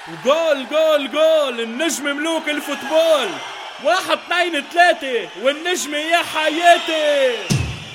وجول جول جول النجم ملوك الفوتبول. 1 2 3 والنجم يا حياتي.